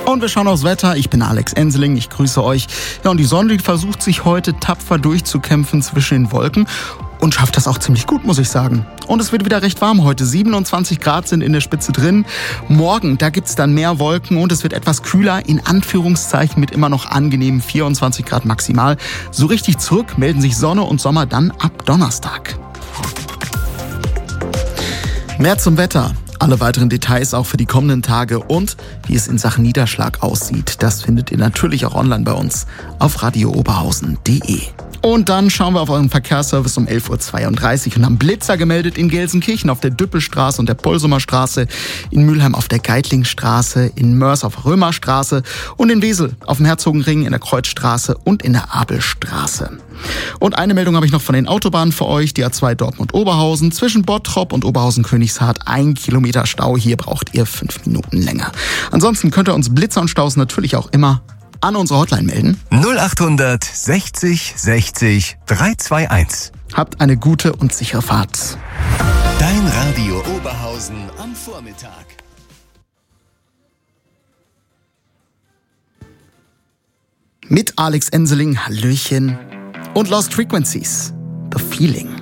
Und wir schauen aufs Wetter. Ich bin Alex Enseling, ich grüße euch. Ja, und die Sonne, die versucht sich heute tapfer durchzukämpfen zwischen den Wolken und schafft das auch ziemlich gut, muss ich sagen. Und es wird wieder recht warm heute. 27 Grad sind in der Spitze drin. Morgen, da gibt's dann mehr Wolken und es wird etwas kühler, in Anführungszeichen mit immer noch angenehmen 24 Grad maximal. So richtig zurück melden sich Sonne und Sommer dann ab Donnerstag. Mehr zum Wetter. Alle weiteren Details auch für die kommenden Tage und wie es in Sachen Niederschlag aussieht, das findet ihr natürlich auch online bei uns auf radiooberhausen.de. Und dann schauen wir auf euren Verkehrsservice um 11.32 Uhr und haben Blitzer gemeldet in Gelsenkirchen auf der Düppelstraße und der Polsumer Straße, in Mülheim auf der Geitlingstraße, in Mörs auf Römerstraße und in Wesel auf dem Herzogenring, in der Kreuzstraße und in der Abelstraße. Und eine Meldung habe ich noch von den Autobahnen für euch, die A2 Dortmund-Oberhausen, zwischen Bottrop und Oberhausen-Königshardt 1 Kilometer Stau, hier braucht ihr 5 Minuten länger. Ansonsten könnt ihr uns Blitzer und Staus natürlich auch immer an unsere Hotline melden. 0800 60 60 321. Habt eine gute und sichere Fahrt. Dein Radio Oberhausen am Vormittag. Mit Alex Enseling, Hallöchen und Lost Frequencies, The Feeling.